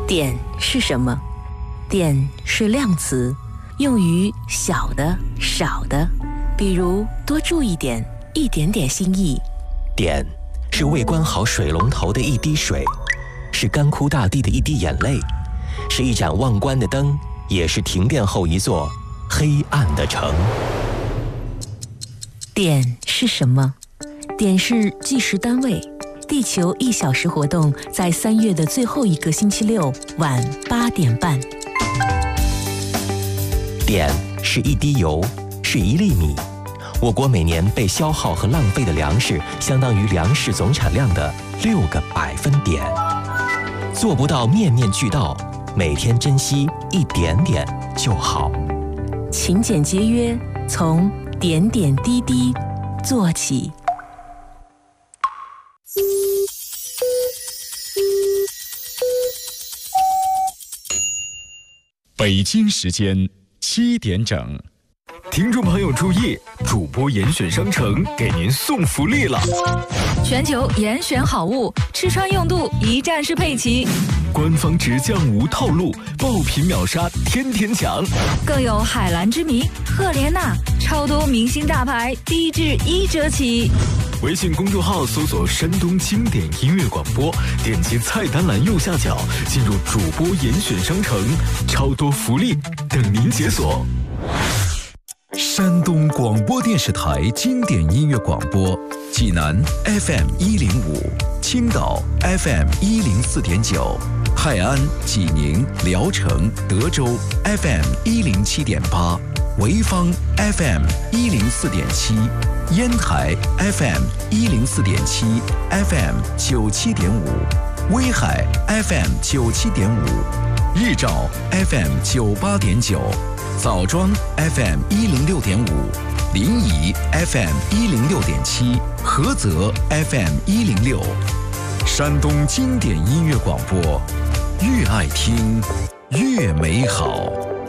点是什么？点是量词，用于小的、少的，比如多注意点、一点点心意。 点是未关好水龙头的一滴水，是干枯大地的一滴眼泪，是一盏忘关的灯，也是停电后一座黑暗的城。 点是什么？点是计时单位。地球1小时活动在3月的最后一个星期六晚8点半。 点是一滴油，是1粒米。我国每年被消耗和浪费的粮食，相当于粮食总产量的6个百分点。做不到面面俱到，每天珍惜一点点就好。 勤俭节约，从点点滴滴做起。 北京时间7点整。 听众朋友注意，主播严选商城给您送福利了！ 全球严选好物，吃穿用度一站式配齐， 官方直降无套路，爆品秒杀，天天抢！ 更有海蓝之谜、赫莲娜，超多明星大牌，低至1折起。 微信公众号搜索山东经典音乐广播，点击菜单栏右下角进入主播严选商城，超多福利等您解锁。 山东广播电视台经典音乐广播，济南 FM 105，青岛 FM 104.9，泰安、济宁、聊城、德州 FM 107.8，潍坊 FM 104.7，烟台 FM 104.7 FM 97.5，威海 FM 97.5，日照 FM 98.9，枣庄 FM 106.5，临沂 FM 106.7，菏泽 FM 106。山东经典音乐广播，越爱听越美好。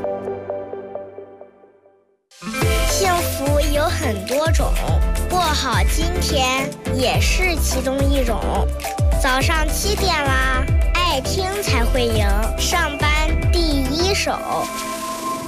幸福有很多种，过好今天也是其中一种。早上7点啦，爱听才会赢，上班第一手。